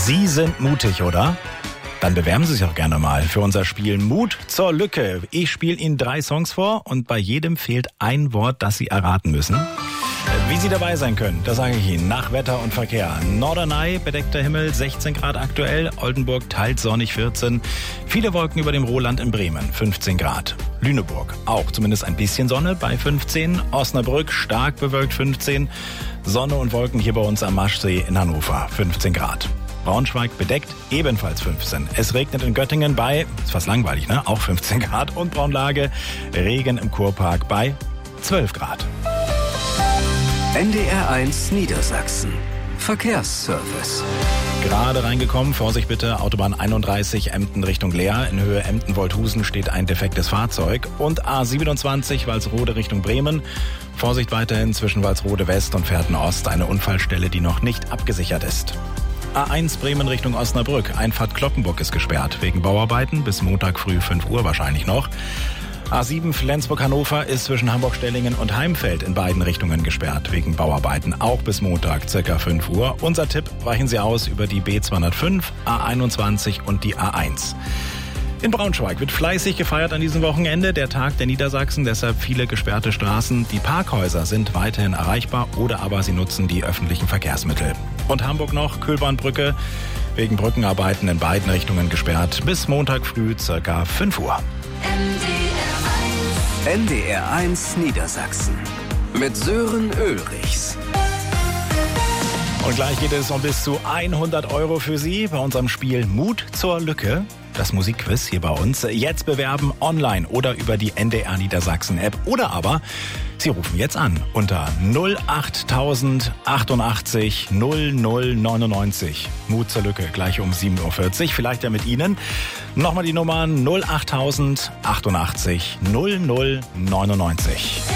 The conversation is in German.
Sie sind mutig, oder? Dann bewerben Sie sich auch gerne mal für unser Spiel Mut zur Lücke. Ich spiele Ihnen 3 Songs vor und bei jedem fehlt ein Wort, das Sie erraten müssen. Wie Sie dabei sein können, das sage ich Ihnen nach Wetter und Verkehr. Norderney, bedeckter Himmel, 16 Grad aktuell. Oldenburg, teils sonnig, 14. Viele Wolken über dem Rohland in Bremen, 15 Grad. Lüneburg, auch zumindest ein bisschen Sonne bei 15. Osnabrück, stark bewölkt, 15. Sonne und Wolken hier bei uns am Maschsee in Hannover, 15 Grad. Braunschweig bedeckt, ebenfalls 15. Es regnet in Göttingen bei, ist fast langweilig, ne? Auch 15 Grad. Und Braunlage, Regen im Kurpark bei 12 Grad. NDR1 Niedersachsen. Verkehrsservice. Gerade reingekommen, Vorsicht bitte, Autobahn 31 Emden Richtung Leer. In Höhe Emden-Wolthusen steht ein defektes Fahrzeug. Und A27 Walsrode Richtung Bremen. Vorsicht weiterhin zwischen Walsrode West und Pferden-Ost. Eine Unfallstelle, die noch nicht abgesichert ist. A1 Bremen Richtung Osnabrück. Einfahrt Kloppenburg ist gesperrt. Wegen Bauarbeiten bis Montag früh 5 Uhr wahrscheinlich noch. A7 Flensburg-Hannover ist zwischen Hamburg-Stellingen und Heimfeld in beiden Richtungen gesperrt. Wegen Bauarbeiten auch bis Montag ca. 5 Uhr. Unser Tipp, weichen Sie aus über die B205, A21 und die A1. In Braunschweig wird fleißig gefeiert an diesem Wochenende, der Tag der Niedersachsen, deshalb viele gesperrte Straßen. Die Parkhäuser sind weiterhin erreichbar oder aber Sie nutzen die öffentlichen Verkehrsmittel. Und Hamburg noch, Kühlbahnbrücke, wegen Brückenarbeiten in beiden Richtungen gesperrt, bis Montag früh ca. 5 Uhr. NDR1 Niedersachsen mit Sören Ulrichs. Und gleich geht es um bis zu 100 € für Sie bei unserem Spiel Mut zur Lücke. Das Musikquiz hier bei uns. Jetzt bewerben online oder über die NDR Niedersachsen App. Oder aber Sie rufen jetzt an unter 08088 0099. Mut zur Lücke, gleich um 7.40 Uhr. Vielleicht ja mit Ihnen. Nochmal die Nummer 08088 0099.